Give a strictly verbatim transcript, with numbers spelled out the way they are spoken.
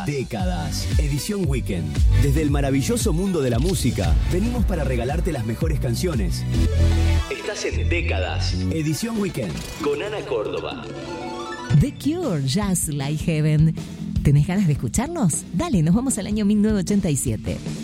Décadas, edición Weekend. Desde el maravilloso mundo de la música, venimos para regalarte las mejores canciones. Estás en Décadas, edición Weekend, con Ana Córdoba. The Cure, Just Like Heaven. ¿Tenés ganas de escucharlos? Dale, nos vamos al año mil novecientos ochenta y siete.